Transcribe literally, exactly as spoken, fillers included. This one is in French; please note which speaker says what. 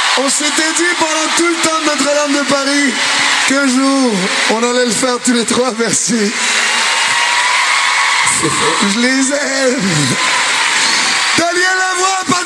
Speaker 1: On s'était dit pendant tout le temps de Notre-Dame de Paris qu'un jour, on allait le faire tous les trois. Merci. Je les aime. Daniel Lavoie.